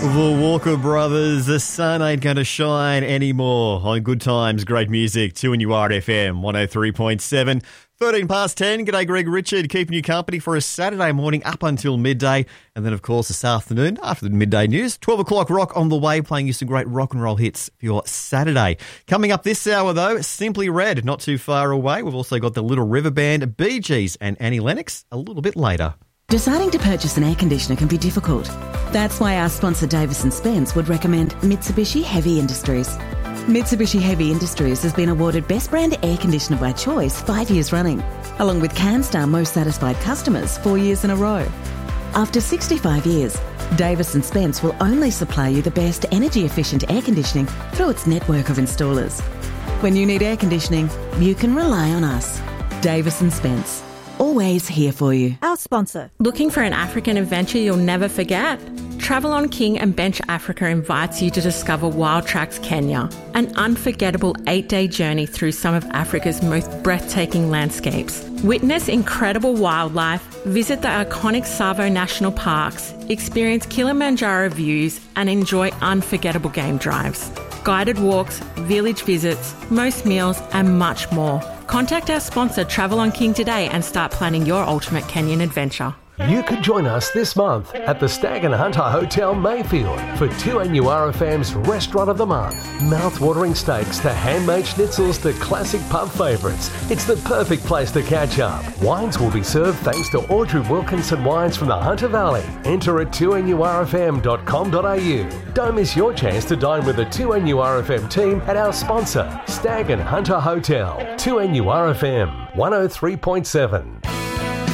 The Walker Brothers, the sun ain't going to shine anymore on Good Times, great music, 2NURFM 103.7. 13 past 10, g'day Greg Richard, keeping you company for a Saturday morning up until midday. And then, of course, this afternoon, after the midday news, 12 o'clock rock on the way, playing you some great rock and roll hits for your Saturday. Coming up this hour, though, Simply Red, not too far away. We've also got the Little River Band, Bee Gees and Annie Lennox a little bit later. Deciding to purchase an air conditioner can be difficult. That's why our sponsor Davis & Spence would recommend Mitsubishi Heavy Industries. Mitsubishi Heavy Industries has been awarded Best Brand Air Conditioner by Choice 5 years running, along with CanStar Most Satisfied Customers 4 years in a row. After 65 years, Davis & Spence will only supply you the best energy-efficient air conditioning through its network of installers. When you need air conditioning, you can rely on us. Davis & Spence. Always here for you. Our sponsor. Looking for an African adventure you'll never forget? Travel on King and Bench Africa invites you to discover Wild Tracks Kenya, an unforgettable 8-day journey through some of Africa's most breathtaking landscapes. Witness incredible wildlife, visit the iconic Tsavo National Parks, experience Kilimanjaro views, and enjoy unforgettable game drives. Guided walks, village visits, most meals, and much more. Contact our sponsor Travel on King today and start planning your ultimate Kenyan adventure. You could join us this month at the Stag and Hunter Hotel Mayfield for 2NURFM's Restaurant of the Month. Mouth-watering steaks to handmade schnitzels to classic pub favourites. It's the perfect place to catch up. Wines will be served thanks to Audrey Wilkinson Wines from the Hunter Valley. Enter at 2NURFM.com.au. Don't miss your chance to dine with the 2NURFM team at our sponsor, Stag and Hunter Hotel. 2NURFM 103.7.